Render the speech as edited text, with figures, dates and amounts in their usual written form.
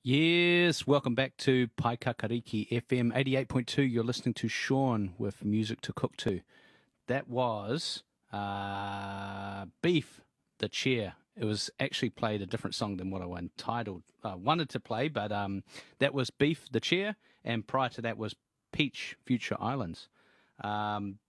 Yes, welcome back to Paikakariki FM 88.2. You're listening to Sean with Music to Cook To. That was Beef, the Chair. It was actually played a different song than what I wanted to play, but that was Beef, the Chair, and prior to that was Peach, Future Islands.